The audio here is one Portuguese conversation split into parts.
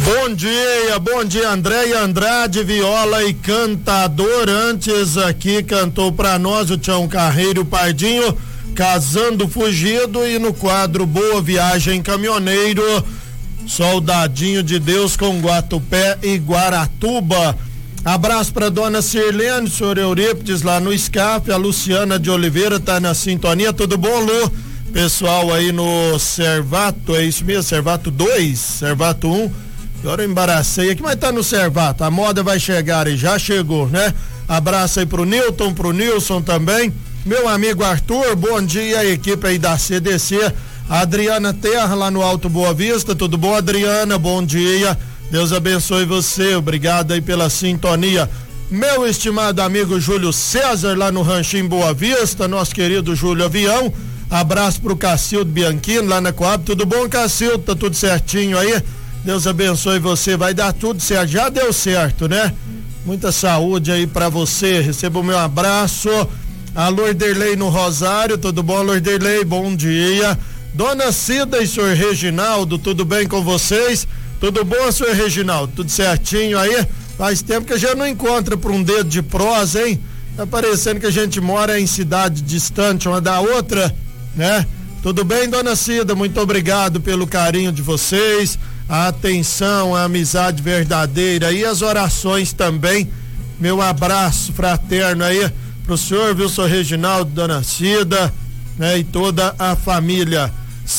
Bom dia, Andréia Andrade, viola e cantador. Antes aqui cantou pra nós o Tião Carreiro Pardinho, Casando Fugido, e no quadro Boa Viagem Caminhoneiro, Soldadinho de Deus com Guatupé e Guaratuba. Abraço pra dona Sirlene, senhor Eurípides lá no SCAF, a Luciana de Oliveira tá na sintonia. Tudo bom, Lu? Pessoal aí no Servato, é isso mesmo? Servato 2, Servato 1. Agora eu embaracei aqui, mas tá no Servato. A moda vai chegar e já chegou, né? Abraço aí pro Nilton, pro Nilson também. Meu amigo Arthur, bom dia, a equipe aí da CDC. A Adriana Terra lá no Alto Boa Vista. Tudo bom, Adriana? Bom dia. Deus abençoe você. Obrigado aí pela sintonia. Meu estimado amigo Júlio César lá no Ranchinho Boa Vista, nosso querido Júlio Avião. Abraço pro Cacildo Bianchino lá na Coab. Tudo bom, Cacildo? Tá tudo certinho aí? Deus abençoe você, vai dar tudo certo, já deu certo, né? Muita saúde aí pra você, receba o meu abraço. A Lorderley no Rosário, tudo bom, Lorderley? Bom dia. Dona Cida e senhor Reginaldo, tudo bem com vocês? Tudo bom, senhor Reginaldo? Tudo certinho aí? Faz tempo que a gente não encontra por um dedo de prosa, hein? Tá parecendo que a gente mora em cidade distante uma da outra, né? Tudo bem, dona Cida? Muito obrigado pelo carinho de vocês, a atenção, a amizade verdadeira e as orações também. Meu abraço fraterno aí pro senhor, viu, senhor Reginaldo, dona Cida, né, e toda a família.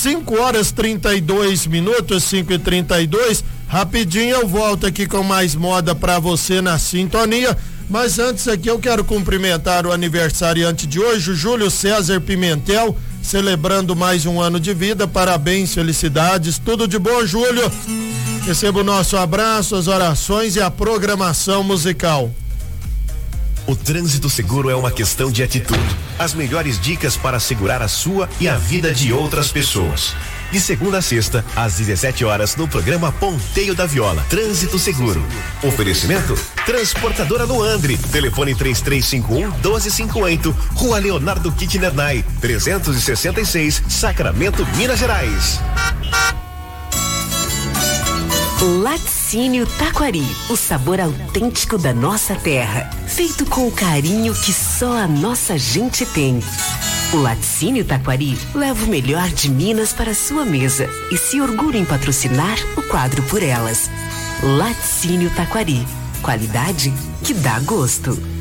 5:32, 5:32. Rapidinho eu volto aqui com mais moda pra você na sintonia. Mas antes aqui eu quero cumprimentar o aniversariante de hoje, o Júlio César Pimentel, celebrando mais um ano de vida. Parabéns, felicidades, tudo de bom, Júlio. Receba o nosso abraço, as orações e a programação musical. O trânsito seguro é uma questão de atitude. As melhores dicas para segurar a sua e a vida de outras pessoas. De segunda a sexta, às 17 horas, no programa Ponteio da Viola. Trânsito Seguro. Oferecimento? Transportadora Luandre. Telefone 3351-1258. Rua Leonardo Kitnernay, 366, Sacramento, Minas Gerais. Laticínio Taquari, o sabor autêntico da nossa terra, feito com o carinho que só a nossa gente tem. O Laticínio Taquari leva o melhor de Minas para a sua mesa e se orgulha em patrocinar o quadro Por Elas. Laticínio Taquari, qualidade que dá gosto.